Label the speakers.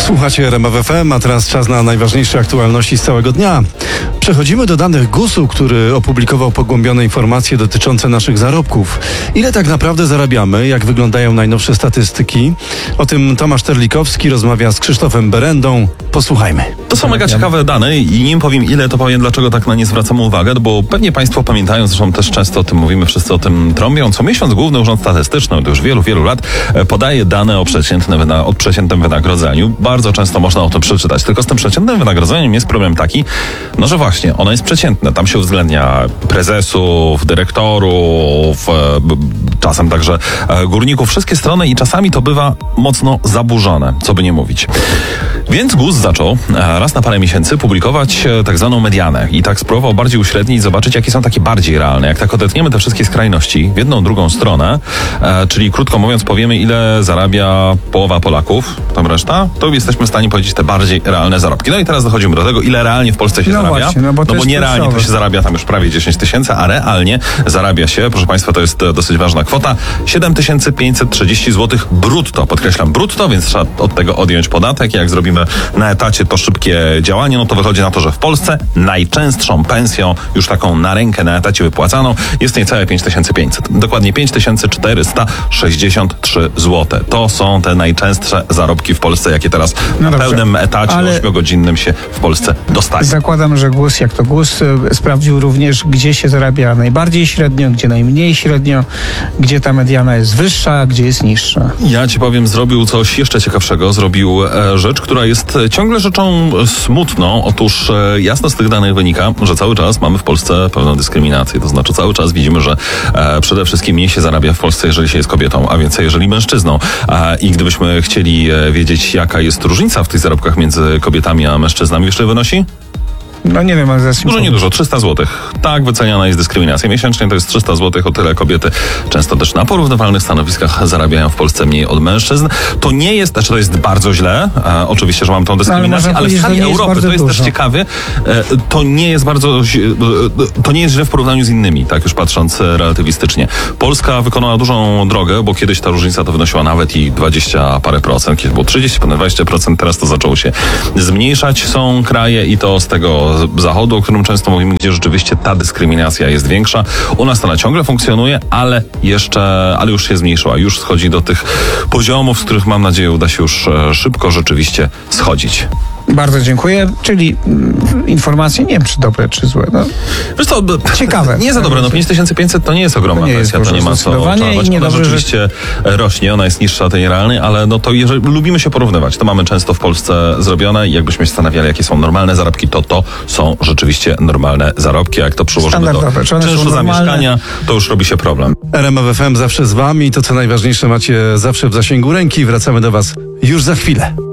Speaker 1: Słuchacie RMF FM, a teraz czas na najważniejsze aktualności z całego dnia. Przechodzimy do danych GUS-u, który opublikował pogłębione informacje dotyczące naszych zarobków. Ile tak naprawdę zarabiamy, jak wyglądają najnowsze statystyki? O tym Tomasz Terlikowski rozmawia z Krzysztofem Berendą. Posłuchajmy.
Speaker 2: To są mega ciekawe dane i nim powiem ile, to powiem dlaczego tak na nie zwracamy uwagę, bo pewnie Państwo pamiętają, zresztą też często o tym mówimy, wszyscy o tym trąbią. Co miesiąc Główny Urząd Statystyczny, od już wielu lat, podaje dane o przeciętnym wynagrodzeniu. Bardzo często można o tym przeczytać, tylko z tym przeciętnym wynagrodzeniem jest problem taki, no że właśnie, ono jest przeciętne. Tam się uwzględnia prezesów, dyrektorów, czasem także górników, wszystkie strony i czasami to bywa mocno zaburzone, co by nie mówić. Więc GUS zaczął raz na parę miesięcy publikować tak zwaną medianę i tak spróbował bardziej uśrednić, zobaczyć jakie są takie bardziej realne. Jak tak odetniemy te wszystkie skrajności w jedną, drugą stronę, czyli krótko mówiąc powiemy ile zarabia połowa Polaków, tam reszta, to jesteśmy w stanie powiedzieć te bardziej realne zarobki. No i teraz dochodzimy do tego, ile realnie w Polsce się zarabia. Właśnie, bo nierealnie to się zarabia tam już prawie 10 tysięcy, a realnie zarabia się, proszę Państwa, to jest dosyć ważna kwota, 7530 zł brutto. Podkreślam brutto, więc trzeba od tego odjąć podatek. Jak zrobimy na etacie to szybkie działanie, no to wychodzi na to, że w Polsce najczęstszą pensją, już taką na rękę na etacie wypłacaną, jest niecałe 5500. Dokładnie 5463 zł. To są te najczęstsze zarobki w Polsce, jakie teraz na pełnym etacie 8-godzinnym się w Polsce dostaje.
Speaker 3: Zakładam, że GUS, jak to GUS, sprawdził również, gdzie się zarabia najbardziej średnio, gdzie najmniej średnio, gdzie ta mediana jest wyższa, a gdzie jest niższa.
Speaker 2: Ja ci powiem, zrobił coś jeszcze ciekawszego. Zrobił rzecz, która jest ciągle rzeczą smutną. Otóż jasno z tych danych wynika, że cały czas mamy w Polsce pewną dyskryminację. To znaczy cały czas widzimy, że przede wszystkim mniej się zarabia w Polsce, jeżeli się jest kobietą, a więcej jeżeli mężczyzną. I gdybyśmy chcieli wiedzieć, jaka jest różnica w tych zarobkach między kobietami a mężczyznami, wiesz, ile wynosi?
Speaker 3: No nie wiem, ale
Speaker 2: dużo, niedużo, 300 zł. Tak wyceniana jest dyskryminacja. Miesięcznie to jest 300 zł, o tyle kobiety często też na porównywalnych stanowiskach zarabiają w Polsce mniej od mężczyzn. To nie jest, to jest bardzo źle. Oczywiście, że mam tą dyskryminację, ale w skali Europy to jest też ciekawe. To nie jest źle w porównaniu z innymi, tak już patrząc relatywistycznie. Polska wykonała dużą drogę, bo kiedyś ta różnica to wynosiła nawet i 20 parę procent, kiedyś było 30, ponad 20%, teraz to zaczęło się zmniejszać. Są kraje i to z tego zachodu, o którym często mówimy, gdzie rzeczywiście ta dyskryminacja jest większa. U nas ona ciągle funkcjonuje, ale już się zmniejszyła. Już schodzi do tych poziomów, z których mam nadzieję uda się już szybko rzeczywiście schodzić.
Speaker 3: Bardzo dziękuję. Czyli informacje, nie wiem czy dobre, czy złe. No,
Speaker 2: wiesz co,
Speaker 3: ciekawe.
Speaker 2: Nie za dobre. No 5500 to nie jest ogromna pensja, to nie ma co czarować. Ona rzeczywiście rośnie, ona jest niższa tej realnej, ale no to jeżeli lubimy się porównywać, to mamy często w Polsce zrobione i jakbyśmy się zastanawiali, jakie są normalne zarobki, to są rzeczywiście normalne zarobki. Jak to przyłożymy do czynszu za mieszkania, to już robi się problem.
Speaker 1: RMF FM zawsze z Wami. To co najważniejsze macie zawsze w zasięgu ręki. Wracamy do Was już za chwilę.